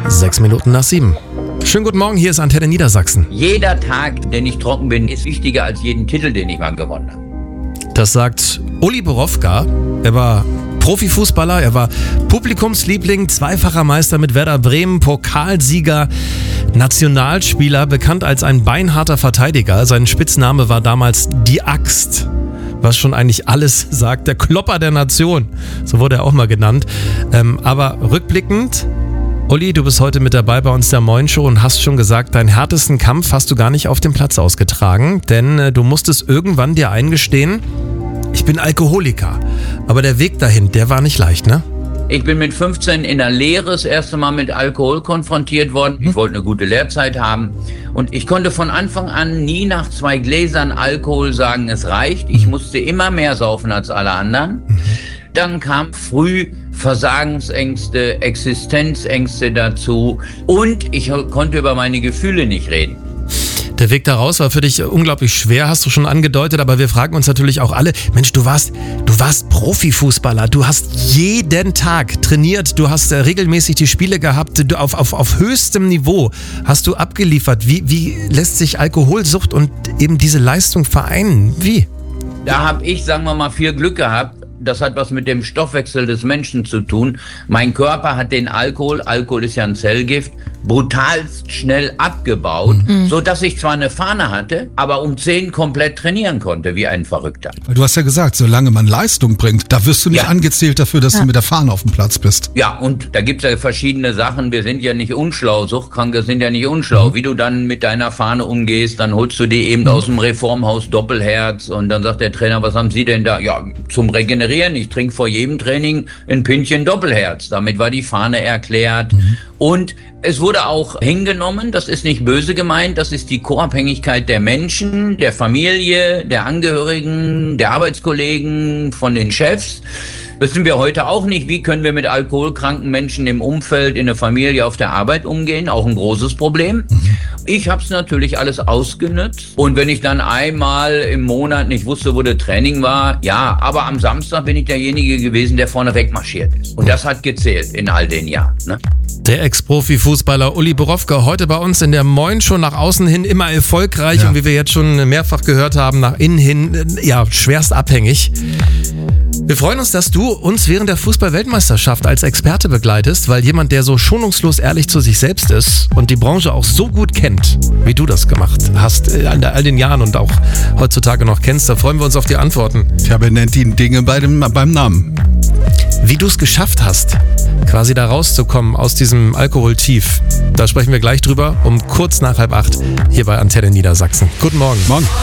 7:06. Schönen guten Morgen, hier ist Antenne Niedersachsen. Jeder Tag, den ich trocken bin, ist wichtiger als jeden Titel, den ich mal gewonnen habe. Das sagt Uli Borowka. Er war Profifußballer, er war Publikumsliebling, zweifacher Meister mit Werder Bremen, Pokalsieger, Nationalspieler, bekannt als ein beinharter Verteidiger. Sein Spitzname war damals die Axt, was schon eigentlich alles sagt. Der Klopper der Nation, so wurde er auch mal genannt. Aber rückblickend, Uli, du bist heute mit dabei bei uns der Moin Show und hast schon gesagt, deinen härtesten Kampf hast du gar nicht auf dem Platz ausgetragen, denn du musstest irgendwann dir eingestehen, ich bin Alkoholiker. Aber der Weg dahin, der war nicht leicht, ne? Ich bin mit 15 in der Lehre das erste Mal mit Alkohol konfrontiert worden. Ich wollte eine gute Lehrzeit haben. Und ich konnte von Anfang an nie nach 2 Gläsern Alkohol sagen, es reicht. Ich musste immer mehr saufen als alle anderen. Dann kam früh Versagensängste, Existenzängste dazu. Und ich konnte über meine Gefühle nicht reden. Der Weg da raus war für dich unglaublich schwer, hast du schon angedeutet, aber wir fragen uns natürlich auch alle, Mensch, du warst Profifußballer, du hast jeden Tag trainiert, du hast regelmäßig die Spiele gehabt, du auf höchstem Niveau hast du abgeliefert. Wie lässt sich Alkoholsucht und eben diese Leistung vereinen? Wie? Da habe ich, sagen wir mal, viel Glück gehabt. Das hat was mit dem Stoffwechsel des Menschen zu tun. Mein Körper hat den Alkohol ist ja ein Zellgift, brutalst schnell abgebaut, so dass ich zwar eine Fahne hatte, aber um 10 komplett trainieren konnte, wie ein Verrückter. Du hast ja gesagt, solange man Leistung bringt, da wirst du nicht angezählt dafür, dass du mit der Fahne auf dem Platz bist. Ja, und da gibt's ja verschiedene Sachen. Wir sind ja nicht unschlau, Suchtkranke sind ja nicht unschlau. Wie du dann mit deiner Fahne umgehst, dann holst du die eben aus dem Reformhaus Doppelherz und dann sagt der Trainer, was haben Sie denn da? Ja, zum Regenerieren. Ich trinke vor jedem Training ein Pintchen Doppelherz. Damit war die Fahne erklärt. Und es wurde auch hingenommen, das ist nicht böse gemeint, das ist die Co-Abhängigkeit der Menschen, der Familie, der Angehörigen, der Arbeitskollegen, von den Chefs. Wissen wir heute auch nicht, wie können wir mit alkoholkranken Menschen im Umfeld, in der Familie, auf der Arbeit umgehen. Auch ein großes Problem. Ich habe es natürlich alles ausgenutzt. Und wenn ich dann einmal im Monat nicht wusste, wo der Training war, ja, aber am Samstag bin ich derjenige gewesen, der vorne wegmarschiert ist. Und das hat gezählt in all den Jahren, ne? Der Ex-Profi-Fußballer Uli Borowka, heute bei uns in der Moin Show, nach außen hin immer erfolgreich und wie wir jetzt schon mehrfach gehört haben, nach innen hin, ja, schwerst abhängig. Wir freuen uns, dass du uns während der Fußball-Weltmeisterschaft als Experte begleitest, weil jemand, der so schonungslos ehrlich zu sich selbst ist und die Branche auch so gut kennt, wie du das gemacht hast, in all den Jahren und auch heutzutage noch kennst, da freuen wir uns auf die Antworten. Ja, benennt ihn Dinge beim Namen. Wie du es geschafft hast, quasi da rauszukommen aus diesem Alkoholtief, da sprechen wir gleich drüber, um kurz nach 7:30 hier bei Antenne Niedersachsen. Guten Morgen. Morgen.